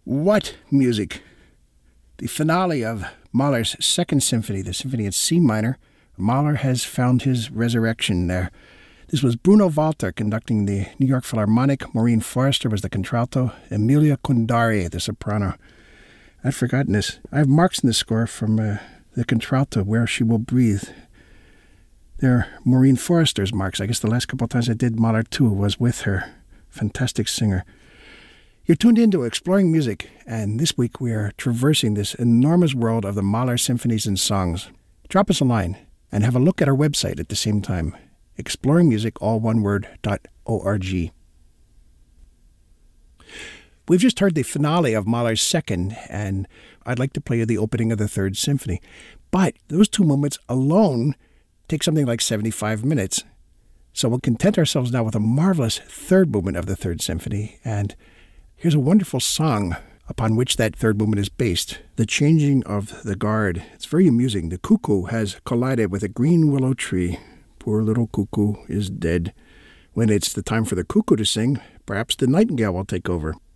What music! The finale of Mahler's Second Symphony, the symphony in C minor. Mahler has found his resurrection there. This was Bruno Walter conducting the New York Philharmonic. Maureen Forrester was the contralto. Emilia Kundari, the soprano. I'd forgotten this. I have marks in the score from the contralto, Where She Will Breathe. They're Maureen Forrester's marks. I guess the last couple of times I did Mahler 2 was with her. Fantastic singer. You're tuned into Exploring Music, and this week we are traversing this enormous world of the Mahler symphonies and songs. Drop us a line and have a look at our website at the same time. Exploringmusic, all one word, .org. We've just heard the finale of Mahler's Second, and I'd like to play you the opening of the Third Symphony. But those two moments alone take something like 75 minutes. So we'll content ourselves now with a marvelous third movement of the Third Symphony, and here's a wonderful song upon which that third movement is based, The Changing of the Guard. It's very amusing. The cuckoo has collided with a green willow tree. Poor little cuckoo is dead. When it's the time for the cuckoo to sing, perhaps the nightingale will take over.